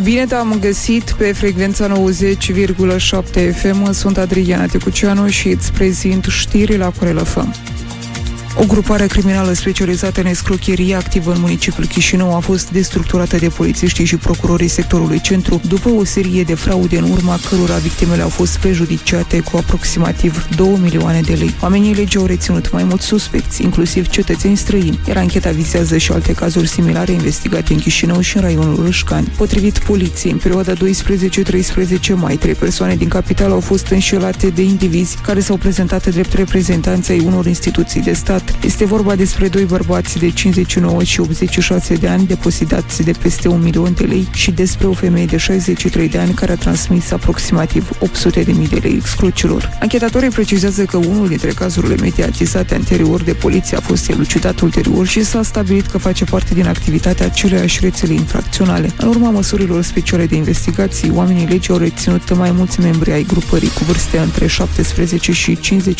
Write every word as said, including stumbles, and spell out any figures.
Bine te-am găsit pe frecvența nouăzeci virgulă șapte F M. Sunt Adriana Tecuceanu și îți prezint știri la Corel F M. O grupare criminală specializată în escrocherie activă în municipiul Chișinău a fost destructurată de polițiștii și procurorii sectorului centru după o serie de fraude în urma cărora victimele au fost prejudiciate cu aproximativ două milioane de lei. Oamenii legii au reținut mai mulți suspecți, inclusiv cetățeni străini, iar ancheta vizează și alte cazuri similare investigate în Chișinău și în raionul Râșcani. Potrivit poliției, în perioada doisprezece-treisprezece mai, trei persoane din capitală au fost înșelate de indivizi care s-au prezentat drept reprezentanți ai unor instituții de stat. Este vorba despre doi bărbați de cincizeci și nouă și optzeci și șase de ani depositați de peste un milion de lei și despre o femeie de șaizeci și trei de ani care a transmis aproximativ opt sute de mii de lei exclucilor. Anchetatorii precizează că unul dintre cazurile mediatizate anterior de poliție a fost elucidat ulterior și s-a stabilit că face parte din activitatea aceleiași rețele infracționale. În urma măsurilor speciale de investigații, oamenii legii au reținut mai mulți membri ai grupării cu vârste între șaptesprezece și cincizeci